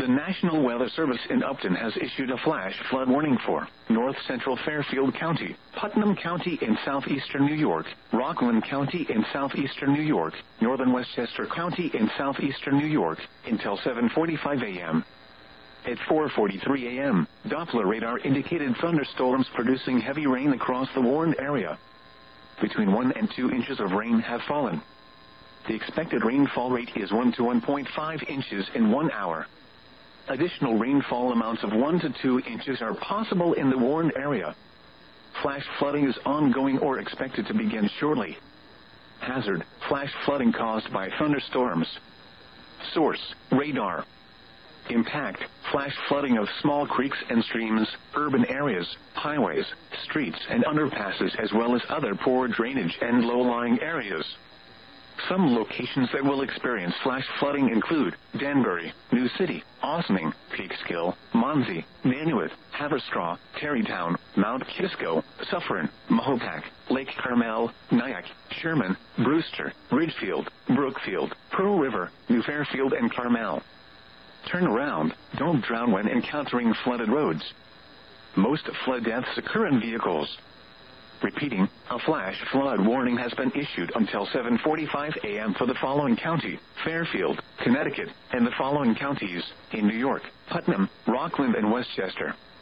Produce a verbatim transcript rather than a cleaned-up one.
The National Weather Service in Upton has issued a flash flood warning for North Central Fairfield County, Putnam County in southeastern New York, Rockland County in southeastern New York, Northern Westchester County in southeastern New York, until seven forty-five a.m. At four forty-three a.m., Doppler radar indicated thunderstorms producing heavy rain across the warned area. Between one and two inches of rain have fallen. The expected rainfall rate is one to one point five inches in one hour. Additional rainfall amounts of one to two inches are possible in the warned area. Flash flooding is ongoing or expected to begin shortly. Hazard: flash flooding caused by thunderstorms. Source: radar. Impact: flash flooding of small creeks and streams, urban areas, highways, streets and underpasses, as well as other poor drainage and low-lying areas. Some locations that will experience flash flooding include Danbury, New City, Ossining, Peekskill, Monsey, Nanuet, Haverstraw, Tarrytown, Mount Kisco, Suffern, Mahopac, Lake Carmel, Nyack, Sherman, Brewster, Ridgefield, Brookfield, Pearl River, New Fairfield and Carmel. Turn around. Don't drown when encountering flooded roads. Most flood deaths occur in vehicles. Repeating, a flash flood warning has been issued until seven forty-five a.m. for the following county: Fairfield, Connecticut, and the following counties in New York: Putnam, Rockland, and Westchester.